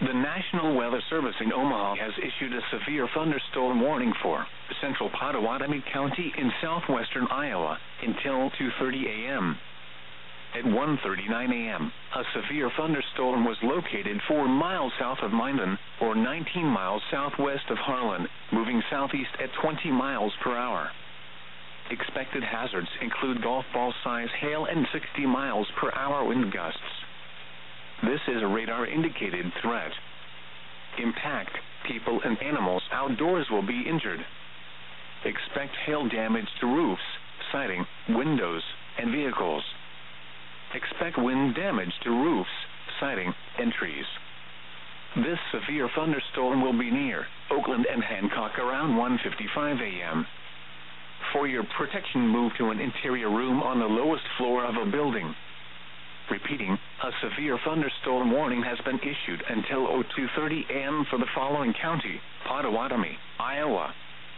The National Weather Service in Omaha has issued a severe thunderstorm warning for central Pottawatomie County in southwestern Iowa until 2:30 a.m. At 1:39 a.m., a severe thunderstorm was located 4 miles south of Minden, or 19 miles southwest of Harlan, moving southeast at 20 miles per hour. Expected hazards include golf ball size hail and 60 miles per hour wind gusts. This is a radar-indicated threat. Impact, people and animals outdoors will be injured. Expect hail damage to roofs, siding, windows, and vehicles. Expect wind damage to roofs, siding, and trees. This severe thunderstorm will be near Oakland and Hancock around 1:55 a.m. For your protection, move to an interior room on the lowest floor of a building. Repeating, a severe thunderstorm warning has been issued until 2:30 a.m. for the following county: Pottawatomie, Iowa.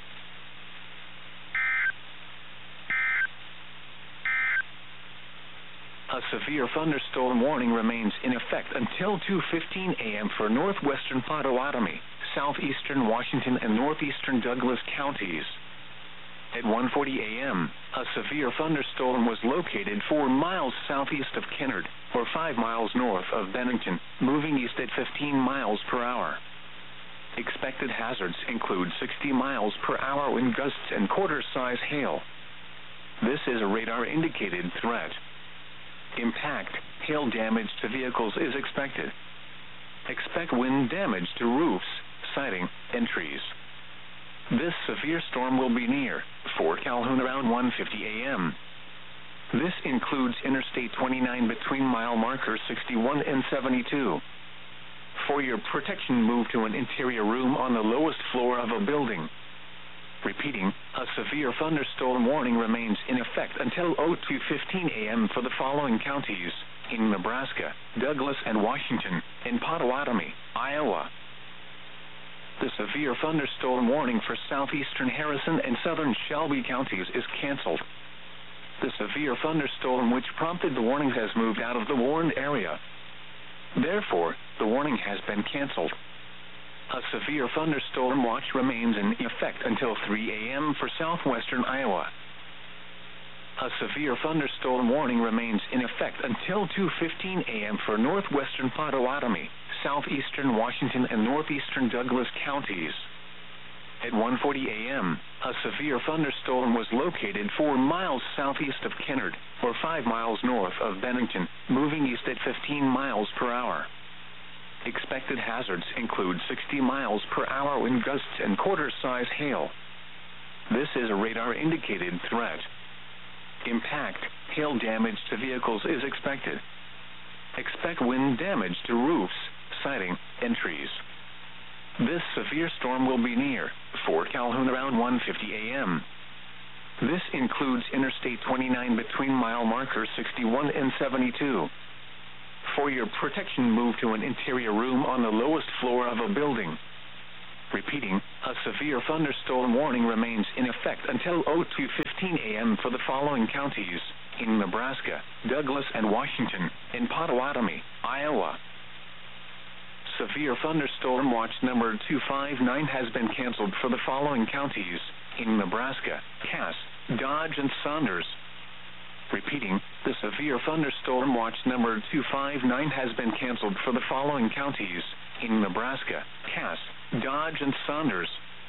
A severe thunderstorm warning remains in effect until 2:15 a.m. for northwestern Pottawatomie, southeastern Washington, and northeastern Douglas counties. At 1:40 a.m., a severe thunderstorm was located 4 miles southeast of Kennard, or 5 miles north of Bennington, moving east at 15 miles per hour. Expected hazards include 60 miles per hour wind gusts and quarter-size hail. This is a radar-indicated threat. Impact, hail damage to vehicles is expected. Expect wind damage to roofs, siding, and trees. This severe storm will be near Fort Calhoun around 1:50 a.m. This includes Interstate 29 between mile markers 61 and 72. For your protection, move to an interior room on the lowest floor of a building. Repeating, a severe thunderstorm warning remains in effect until 2:15 a.m. for the following counties: in Nebraska, Douglas and Washington, and Pottawatomie, Iowa. The severe thunderstorm warning for southeastern Harrison and southern Shelby counties is canceled. The severe thunderstorm which prompted the warning has moved out of the warned area. Therefore, the warning has been canceled. A severe thunderstorm watch remains in effect until 3 a.m. for southwestern Iowa. A severe thunderstorm warning remains in effect until 2:15 a.m. for northwestern Pottawatomie, southeastern Washington, and northeastern Douglas counties. At 1:40 a.m., a severe thunderstorm was located 4 miles southeast of Kennard, or 5 miles north of Bennington, moving east at 15 miles per hour. Expected hazards include 60 miles per hour wind gusts and quarter-size hail. This is a radar-indicated threat. Impact, hail damage to vehicles is expected. Expect wind damage to roofs, siding, and trees. This severe storm will be near Fort Calhoun around 1:50 a.m. This includes Interstate 29 between mile markers 61 and 72. For your protection, move to an interior room on the lowest floor of a building. Repeating, a severe thunderstorm warning remains in effect until 2:15 a.m. for the following counties: in Nebraska, Douglas and Washington, and Pottawatomie, Iowa. Severe thunderstorm watch number 259 has been canceled for the following counties: in Nebraska, Cass, Dodge, and Saunders. Repeating, the severe thunderstorm watch number 259 has been canceled for the following counties: in Nebraska, Cass, Dodge, and Saunders.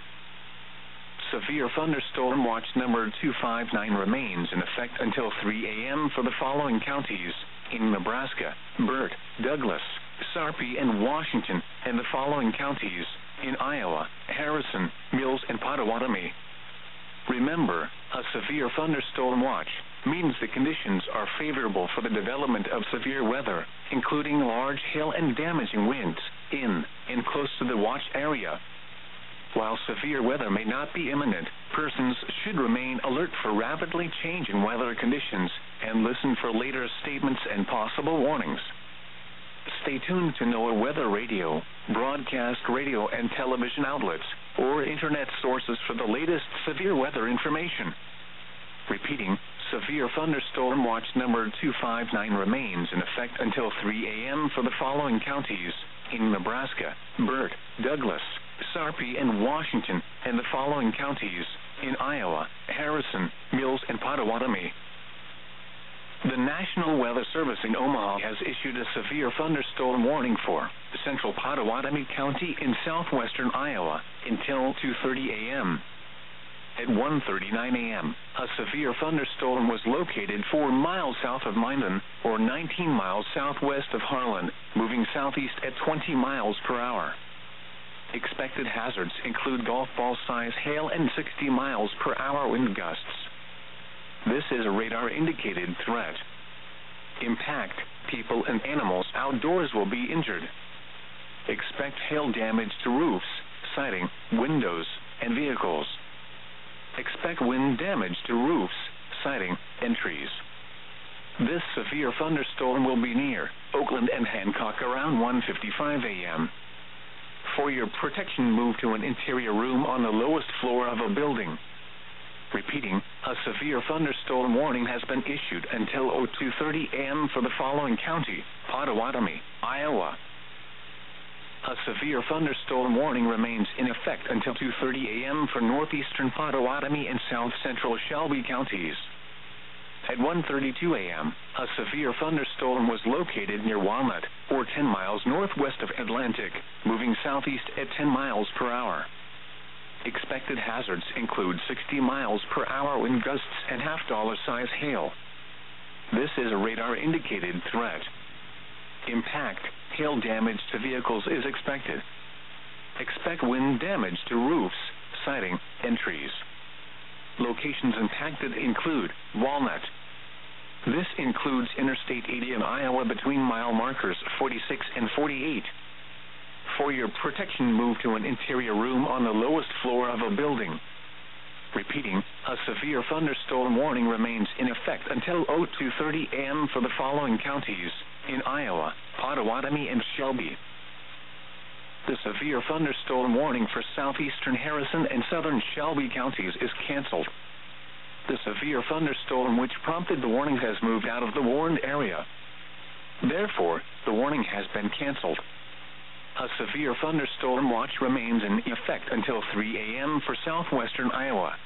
Severe thunderstorm watch number 259 remains in effect until 3 a.m. for the following counties: in Nebraska, Burt, Douglas, Sarpy, and Washington, and the following counties: in Iowa, Harrison, Mills, and Pottawatomie. Remember, a severe thunderstorm watch means the conditions are favorable for the development of severe weather, including large hail and damaging winds, in and close to the watch area. While severe weather may not be imminent, persons should remain alert for rapidly changing weather conditions and listen for later statements and possible warnings. Stay tuned to NOAA Weather Radio, broadcast radio and television outlets, or internet sources for the latest severe weather information. Repeating, severe thunderstorm watch number 259 remains in effect until 3 a.m. for the following counties: in Nebraska, Burt, Douglas, Sarpy, and Washington, and the following counties in Iowa, Harrison, Mills, and Potawatomi. The National Weather Service in Omaha has issued a severe thunderstorm warning for central Potawatomi County in southwestern Iowa until 2:30 a.m. At 1:39 a.m., a severe thunderstorm was located 4 miles south of Minden, or 19 miles southwest of Harlan, moving southeast at 20 miles per hour. Expected hazards include golf ball-size hail and 60 miles per hour wind gusts. This is a radar-indicated threat. Impact, people and animals outdoors will be injured. Expect hail damage to roofs, siding, windows, and vehicles. Expect wind damage to roofs, siding, and trees. This severe thunderstorm will be near Oakland and Hancock around 1:55 a.m. For your protection, move to an interior room on the lowest floor of a building. Repeating, a severe thunderstorm warning has been issued until 2:30 a.m. for the following county: Potawatomi, Iowa. A severe thunderstorm warning remains in effect until 2:30 a.m. for northeastern Potawatomi and south central Shelby counties. At 1:32 a.m., a severe thunderstorm was located near Walnut, or 10 miles northwest of Atlantic, moving southeast at 10 miles per hour. Expected hazards include 60 miles per hour wind gusts and half-dollar-size hail. This is a radar-indicated threat. Impact, hail damage to vehicles is expected. Expect wind damage to roofs, siding, and trees. Locations impacted include Walnut. This includes Interstate 80 in Iowa between mile markers 46 and 48. For your protection, move to an interior room on the lowest floor of a building. Repeating, a severe thunderstorm warning remains in effect until 2:30 a.m. for the following counties in Iowa, Potawatomi, and Shelby. The severe thunderstorm warning for southeastern Harrison and southern Shelby counties is canceled. The severe thunderstorm which prompted the warning has moved out of the warned area. Therefore, the warning has been canceled. A severe thunderstorm watch remains in effect until 3 a.m. for southwestern Iowa.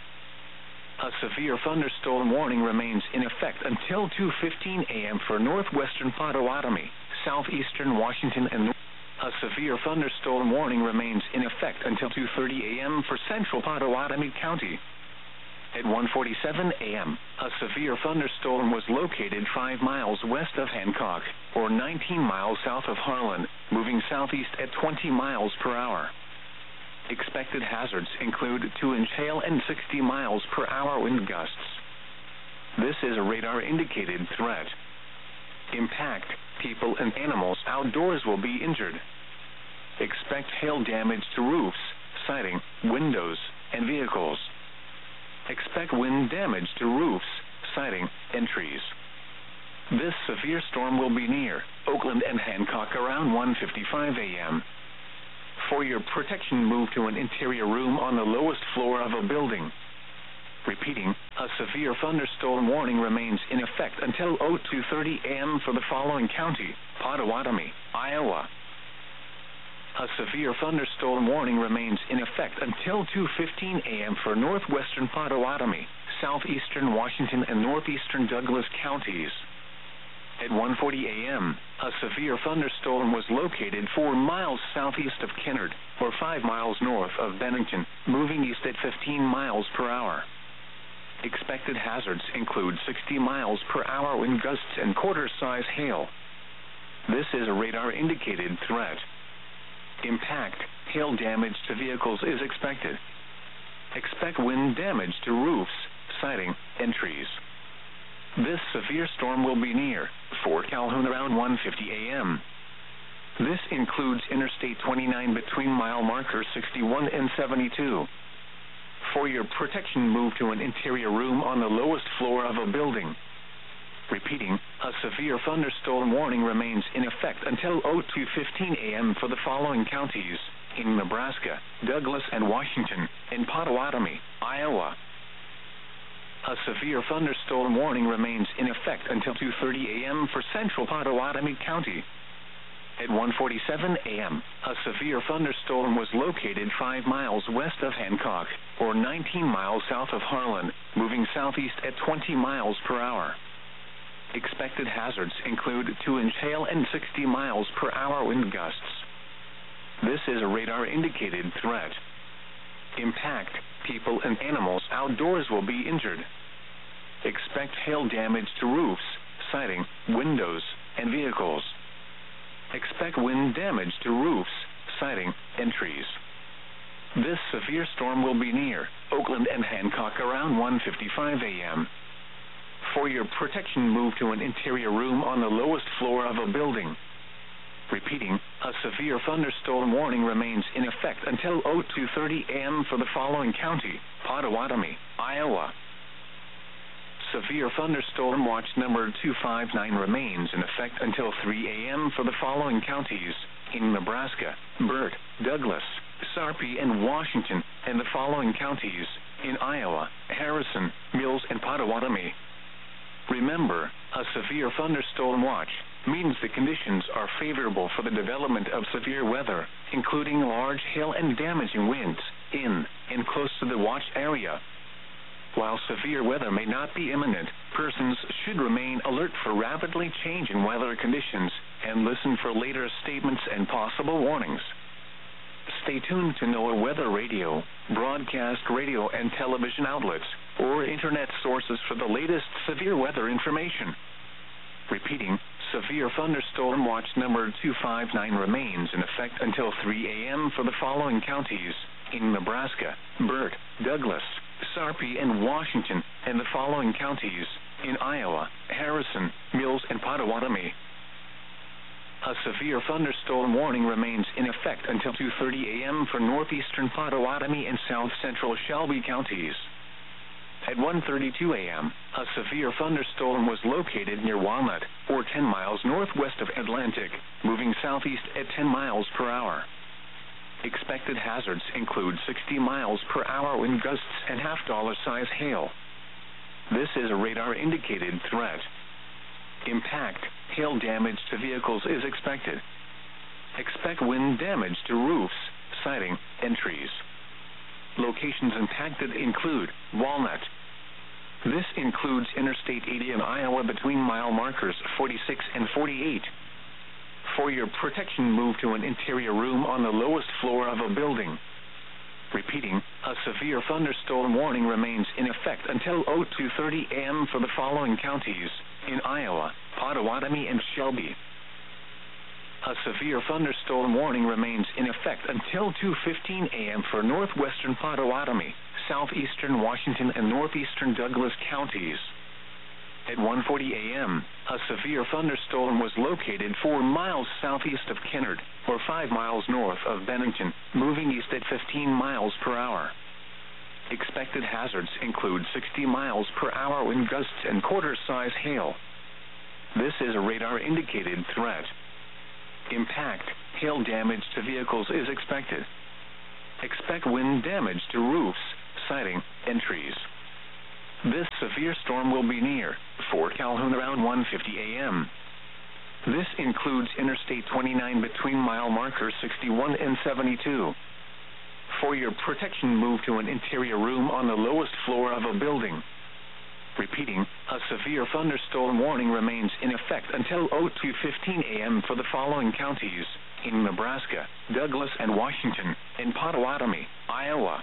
A severe thunderstorm warning remains in effect until 2:15 a.m. for northwestern Potawatomi, southeastern Washington, and a severe thunderstorm warning remains in effect until 2:30 a.m. for central Potawatomi County. At 1:47 a.m., a severe thunderstorm was located 5 miles west of Hancock, or 19 miles south of Harlan, moving southeast at 20 miles per hour. Expected hazards include 2-inch hail and 60 miles per hour wind gusts. This is a radar-indicated threat. Impact, people and animals outdoors will be injured. Expect hail damage to roofs, siding, windows, and vehicles. Expect wind damage to roofs, siding, and trees. This severe storm will be near Oakland and Hancock around 1:55 a.m. For your protection, move to an interior room on the lowest floor of a building. Repeating, a severe thunderstorm warning remains in effect until 2:30 a.m. for the following county: Potawatomi, Iowa. A severe thunderstorm warning remains in effect until 2:15 a.m. for northwestern Potawatomi, southeastern Washington, and northeastern Douglas counties. At 1:40 a.m., a severe thunderstorm was located 4 miles southeast of Kennard, or 5 miles north of Bennington, moving east at 15 miles per hour. Expected hazards include 60 miles per hour wind gusts and quarter-size hail. This is a radar-indicated threat. Impact, hail damage to vehicles is expected. Expect wind damage to roofs, siding, and trees. This severe storm will be near Fort Calhoun around 1:50 a.m. This includes Interstate 29 between mile markers 61 and 72. For your protection, move to an interior room on the lowest floor of a building. Repeating, a severe thunderstorm warning remains in effect until 2:15 a.m. for the following counties in Nebraska, Douglas, and Washington, and Potawatomi, Iowa. A severe thunderstorm warning remains in effect until 2:30 a.m. for central Potawatomi County. At 1:47 a.m., a severe thunderstorm was located 5 miles west of Hancock, or 19 miles south of Harlan, moving southeast at 20 miles per hour. Expected hazards include 2-inch hail and 60 miles per hour wind gusts. This is a radar-indicated threat. Impact, people and animals outdoors will be injured. Expect hail damage to roofs, siding, windows, and vehicles. Expect wind damage to roofs, siding, and trees. This severe storm will be near Oakland and Hancock around 1:55 a.m. For your protection, move to an interior room on the lowest floor of a building. Repeating, a severe thunderstorm warning remains in effect until 02:30 a.m. for the following county: Potawatomi, Iowa. Severe thunderstorm watch number 259 remains in effect until 3 a.m. for the following counties: in Nebraska, Burt, Douglas, Sarpy, and Washington, and the following counties: in Iowa, Harrison, Mills, and Potawatomi. Remember, a severe thunderstorm watch means the conditions are favorable for the development of severe weather, including large hail and damaging winds, in and close to the watch area. While severe weather may not be imminent, persons should remain alert for rapidly changing weather conditions and listen for later statements and possible warnings. Stay tuned to NOAA Weather Radio, broadcast radio and television outlets, or internet sources for the latest severe weather information. Repeating, severe thunderstorm watch number 259 remains in effect until 3 a.m. for the following counties: in Nebraska, Burt, Douglas, Sarpy, and Washington, and the following counties: in Iowa, Harrison, Mills, and Potawatomi. A severe thunderstorm warning remains in effect until 2:30 a.m. for northeastern Potawatomi and south central Shelby counties. At 1:32 a.m., a severe thunderstorm was located near Walnut, or 10 miles northwest of Atlantic, moving southeast at 10 miles per hour. Expected hazards include 60 miles per hour wind gusts and half-dollar-size hail. This is a radar-indicated threat. Impact, hail damage to vehicles is expected. Expect wind damage to roofs, siding, and trees. Locations impacted include Walnut. This includes Interstate 80 in Iowa between mile markers 46 and 48. For your protection, move to an interior room on the lowest floor of a building. Repeating, a severe thunderstorm warning remains in effect until 02:30 a.m. for the following counties: in Iowa, Potawatomi, and Shelby. A severe thunderstorm warning remains in effect until 2:15 a.m. for northwestern Potawatomi, southeastern Washington, and northeastern Douglas counties. At 1:40 a.m., a severe thunderstorm was located 4 miles southeast of Kennard, or 5 miles north of Bennington, moving east at 15 miles per hour. Expected hazards include 60 miles per hour wind gusts and quarter-size hail. This is a radar-indicated threat. Impact, hail damage to vehicles is expected. Expect wind damage to roofs, siding, and trees. This severe storm will be near Fort Calhoun around 1:50 a.m. This includes Interstate 29 between mile markers 61 and 72. For your protection, move to an interior room on the lowest floor of a building. Repeating, a severe thunderstorm warning remains in effect until 02:15 a.m. for the following counties: in Nebraska, Douglas, and Washington, and Potawatomi, Iowa.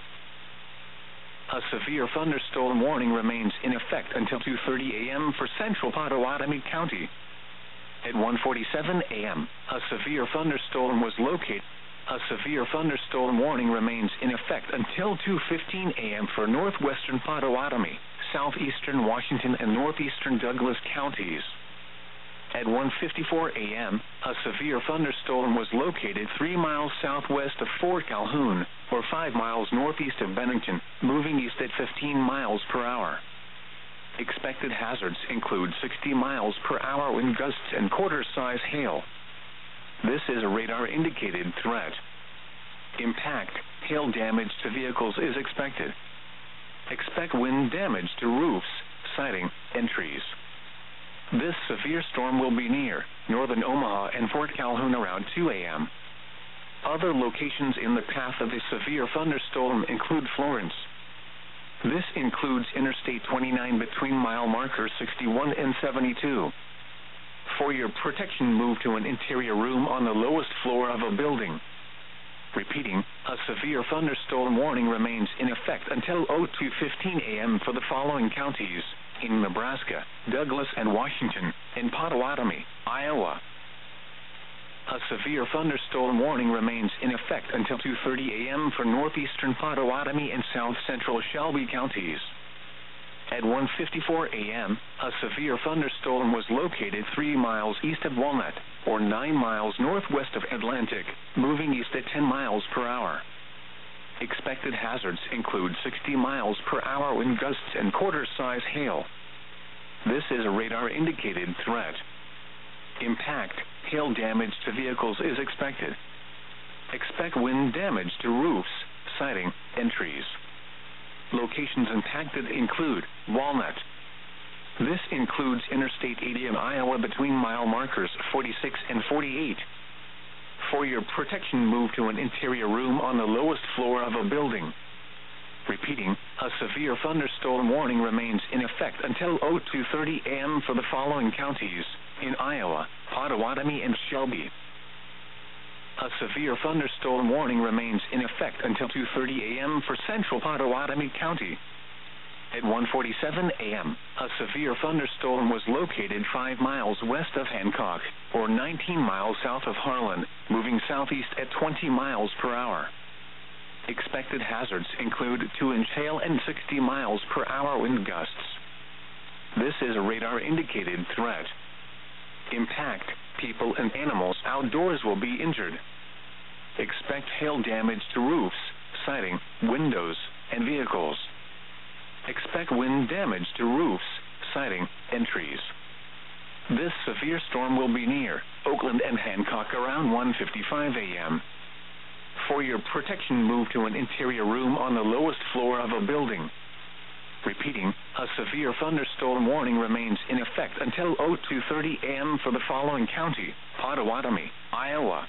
A severe thunderstorm warning remains in effect until 2:30 a.m. for central Potawatomi County. At 1:47 a.m., a severe thunderstorm was located. A severe thunderstorm warning remains in effect until 2:15 a.m. for northwestern Potawatomi, southeastern Washington, and northeastern Douglas counties. At 1:54 a.m., a severe thunderstorm was located 3 miles southwest of Fort Calhoun, or 5 miles northeast of Bennington, moving east at 15 miles per hour. Expected hazards include 60 miles per hour wind gusts and quarter-size hail. This is a radar-indicated threat. Impact, hail damage to vehicles is expected. Expect wind damage to roofs, siding, and trees. This severe storm will be near northern Omaha and Fort Calhoun around 2 a.m. Other locations in the path of a severe thunderstorm include Florence. This includes Interstate 29 between mile markers 61 and 72. For your protection, move to an interior room on the lowest floor of a building. Repeating, a severe thunderstorm warning remains in effect until 02:15 a.m. for the following counties: in Nebraska, Douglas and Washington, and Potawatomi, Iowa. A severe thunderstorm warning remains in effect until 2:30 a.m. for northeastern Potawatomi and south central Shelby counties. At 1:54 a.m., a severe thunderstorm was located 3 miles east of Walnut, or 9 miles northwest of Atlantic, moving east at 10 miles per hour. Expected hazards include 60 miles per hour wind gusts and quarter-size hail. This is a radar-indicated threat. Impact, hail damage to vehicles is expected. Expect wind damage to roofs, siding, and trees. Locations impacted include Walnut. This includes Interstate 80 in Iowa between mile markers 46 and 48. For your protection, move to an interior room on the lowest floor of a building. Repeating, a severe thunderstorm warning remains in effect until 02:30 a.m. for the following counties: in Iowa, Potawatomi, and Shelby. A severe thunderstorm warning remains in effect until 2:30 a.m. for central Potawatomi County. At 1:47 a.m., a severe thunderstorm was located 5 miles west of Hancock, or 19 miles south of Harlan, moving southeast at 20 miles per hour. Expected hazards include 2-inch hail and 60 miles per hour wind gusts. This is a radar-indicated threat. Impact, people and animals outdoors will be injured. Expect hail damage to roofs, siding, windows, and vehicles. Expect wind damage to roofs, siding, and trees. This severe storm will be near Oakland and Hancock around 1:55 a.m. For your protection, move to an interior room on the lowest floor of a building. Repeating, a severe thunderstorm warning remains in effect until 02:30 a.m. for the following county: Potawatomi, Iowa.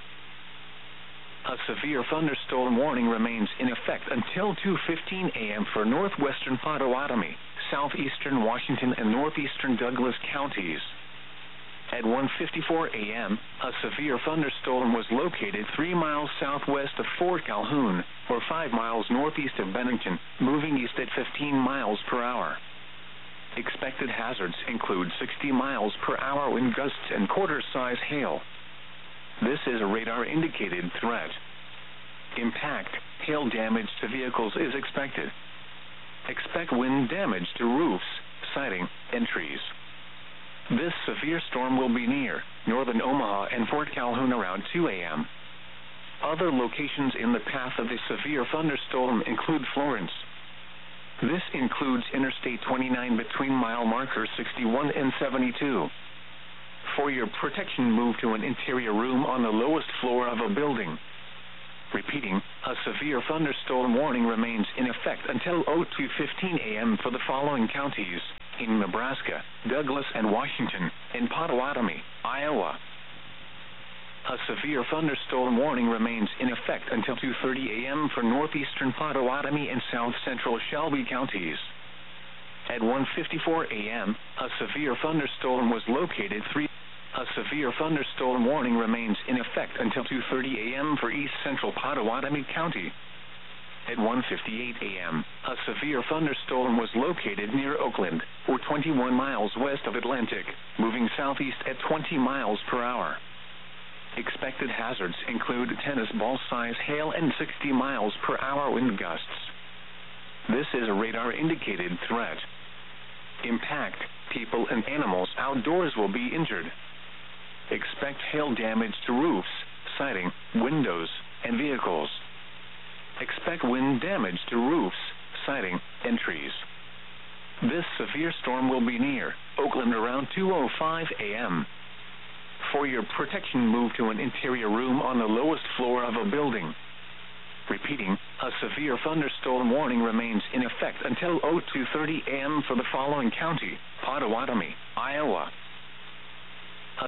A severe thunderstorm warning remains in effect until 2:15 a.m. for northwestern Potawatomi, southeastern Washington, and northeastern Douglas counties. At 1:54 a.m., a severe thunderstorm was located 3 miles southwest of Fort Calhoun, or 5 miles northeast of Bennington, moving east at 15 miles per hour. Expected hazards include 60 miles per hour wind gusts and quarter-size hail. This is a radar-indicated threat. Impact, hail damage to vehicles is expected. Expect wind damage to roofs, siding, and trees. This severe storm will be near northern Omaha and Fort Calhoun around 2 a.m. Other locations in the path of the severe thunderstorm include Florence. This includes Interstate 29 between mile markers 61 and 72. For your protection, move to an interior room on the lowest floor of a building. Repeating, a severe thunderstorm warning remains in effect until 02:15 a.m. for the following counties: in Nebraska, Douglas and Washington, and Potawatomi, Iowa. A severe thunderstorm warning remains in effect until 2:30 a.m. for northeastern Potawatomi and south central Shelby counties. At 1:54 a.m., a severe thunderstorm was located 3. A severe thunderstorm warning remains in effect until 2:30 a.m. for east central Potawatomi County. At 1:58 a.m., a severe thunderstorm was located near Oakland, or 21 miles west of Atlantic, moving southeast at 20 miles per hour. Expected hazards include tennis ball-size hail and 60 miles per hour wind gusts. This is a radar-indicated threat. Impact, people and animals outdoors will be injured. Expect hail damage to roofs, siding, windows, and vehicles. Expect wind damage to roofs, siding, and trees. This severe storm will be near Oakland around 2:05 a.m. For your protection, move to an interior room on the lowest floor of a building. Repeating, a severe thunderstorm warning remains in effect until 02:30 a.m. for the following county: Potawatomi, Iowa.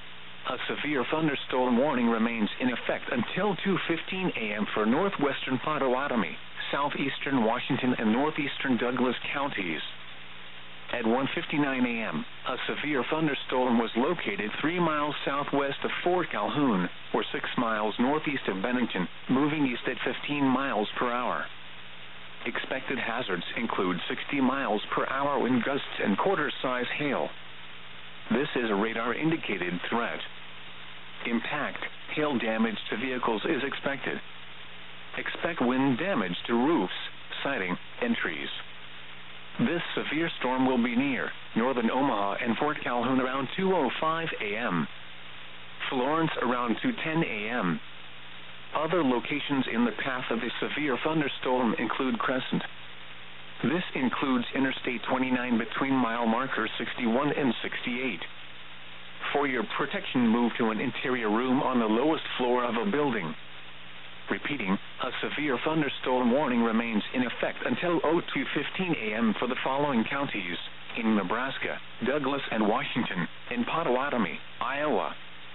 A severe thunderstorm warning remains in effect until 2:15 a.m. for northwestern Potawatomi, southeastern Washington, and northeastern Douglas counties. At 1:59 a.m., a severe thunderstorm was located 3 miles southwest of Fort Calhoun, or 6 miles northeast of Bennington, moving east at 15 miles per hour. Expected hazards include 60 miles per hour wind gusts and quarter-size hail. This is a radar-indicated threat. Impact, hail damage to vehicles is expected. Expect wind damage to roofs, siding, and trees. This severe storm will be near northern Omaha and Fort Calhoun around 2:05 a.m. Florence around 2:10 a.m. Other locations in the path of the severe thunderstorm include Crescent. This includes Interstate 29 between mile markers 61 and 68. For your protection, move to an interior room on the lowest floor of a building. Repeating, a severe thunderstorm warning remains in effect until 2:15 a.m. for the following counties in Nebraska, Douglas and Washington, and Potawatomi, Iowa.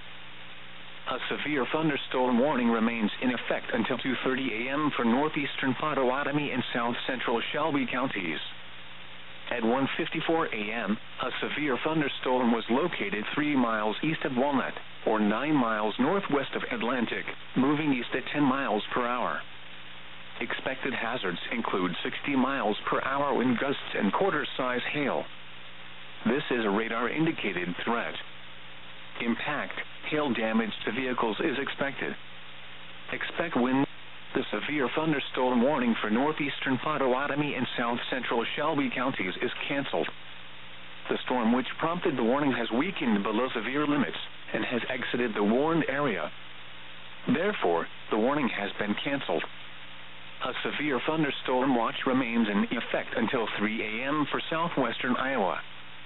A severe thunderstorm warning remains in effect until 2:30 a.m. for northeastern Potawatomi and south central Shelby counties. At 1:54 a.m., a severe thunderstorm was located 3 miles east of Walnut, or 9 miles northwest of Atlantic, moving east at 10 miles per hour. Expected hazards include 60 miles per hour wind gusts and quarter-size hail. This is a radar-indicated threat. Impact, hail damage to vehicles is expected. Expect wind. The severe thunderstorm warning for northeastern Potawatomi and south central Shelby counties is canceled. The storm which prompted the warning has weakened below severe limits and has exited the warned area. Therefore, the warning has been canceled. A severe thunderstorm watch remains in effect until 3 a.m. for southwestern Iowa.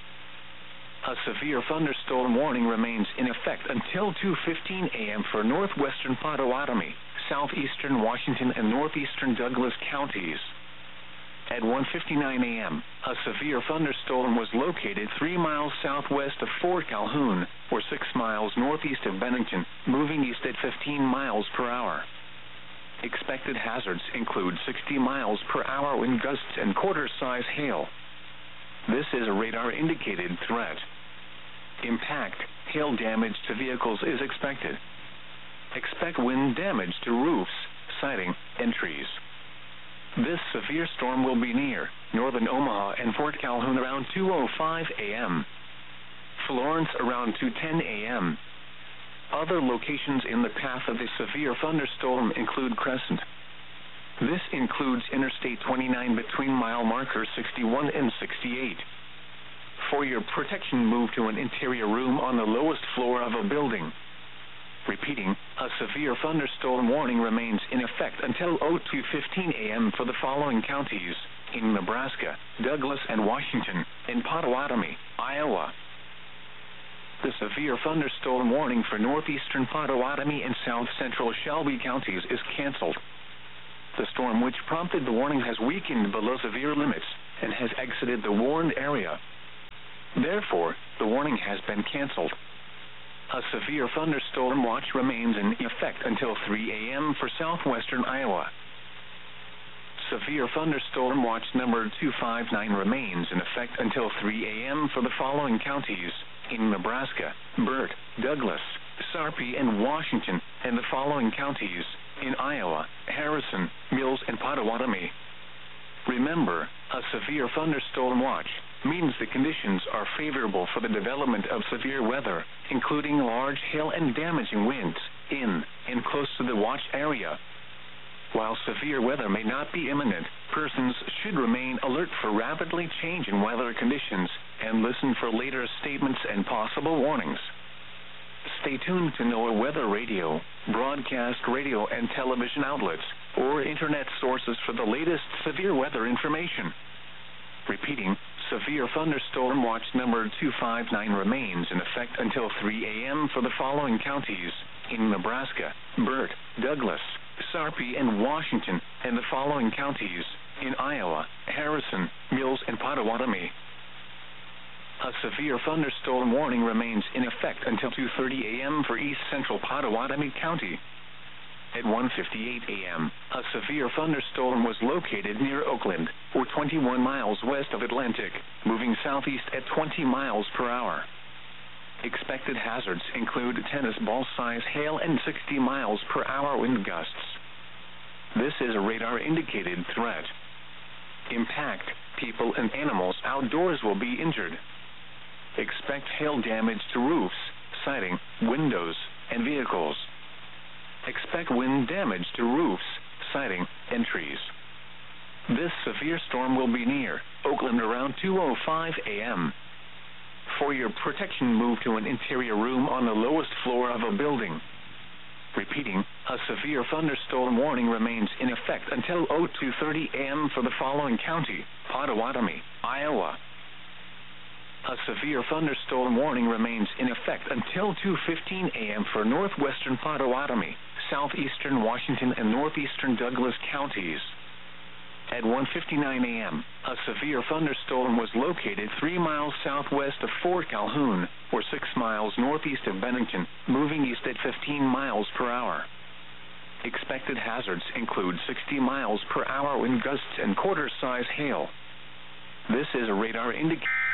A severe thunderstorm warning remains in effect until 2:15 a.m. for northwestern Potawatomi, southeastern Washington, and northeastern Douglas counties. At 1:59 a.m., a severe thunderstorm was located 3 miles southwest of Fort Calhoun, or 6 miles northeast of Bennington, moving east at 15 miles per hour. Expected hazards include 60 miles per hour wind gusts and quarter-size hail. This is a radar-indicated threat. Impact, hail damage to vehicles is expected. Expect wind damage to roofs, siding, and trees. This severe storm will be near northern Omaha and Fort Calhoun around 2:05 a.m. Florence around 2:10 a.m. Other locations in the path of the severe thunderstorm include Crescent. This includes Interstate 29 between mile markers 61 and 68. For your protection, move to an interior room on the lowest floor of a building. Repeating, a severe thunderstorm warning remains in effect until 2:15 a.m. for the following counties in Nebraska, Douglas and Washington, and Potawatomi, Iowa. The severe thunderstorm warning for northeastern Potawatomi and south central Shelby counties is canceled. The storm which prompted the warning has weakened below severe limits and has exited the warned area. Therefore, the warning has been canceled. A severe thunderstorm watch remains in effect until 3 a.m. for southwestern Iowa. Severe thunderstorm watch number 259 remains in effect until 3 a.m. for the following counties in Nebraska, Burt, Douglas, Sarpy, and Washington, and the following counties in Iowa, Harrison, Mills, and Potawatomi. Remember, a severe thunderstorm watch means the conditions are favorable for the development of severe weather, including large hail and damaging winds, in and close to the watch area. While severe weather may not be imminent, persons should remain alert for rapidly changing weather conditions and listen for later statements and possible warnings. Stay tuned to NOAA Weather Radio, broadcast radio and television outlets, or internet sources for the latest severe weather information. Repeating, severe thunderstorm watch number 259 remains in effect until 3 a.m. for the following counties in Nebraska, Burt, Douglas, Sarpy, and Washington, and the following counties in Iowa, Harrison, Mills, and Potawatomi. A severe thunderstorm warning remains in effect until 2:30 a.m. for east central Potawatomi County. At 1:58 a.m., a severe thunderstorm was located near Oakland, or 21 miles west of Atlantic, moving southeast at 20 miles per hour. Expected hazards include tennis ball-size hail and 60 miles per hour wind gusts. This is a radar-indicated threat. Impact: people and animals outdoors will be injured. Expect hail damage to roofs, siding, windows, and vehicles. Expect wind damage to roofs, siding, and trees. This severe storm will be near Oakland around 2:05 a.m. For your protection, move to an interior room on the lowest floor of a building. Repeating, a severe thunderstorm warning remains in effect until 2:30 a.m. for the following county: Potawatomi, Iowa. A severe thunderstorm warning remains in effect until 2:15 a.m. for northwestern Potawatomi, southeastern Washington, and northeastern Douglas counties. At 1:59 a.m., a severe thunderstorm was located 3 miles southwest of Fort Calhoun, or 6 miles northeast of Bennington, moving east at 15 miles per hour. Expected hazards include 60 miles per hour wind gusts and quarter-size hail. This is a radar indicator.